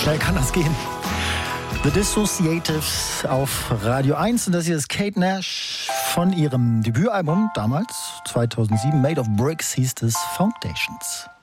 schnell kann das gehen. The Dissociatives auf Radio 1 und das hier ist Kate Nash von ihrem Debütalbum damals, 2007, Made of Bricks hieß es, Foundations.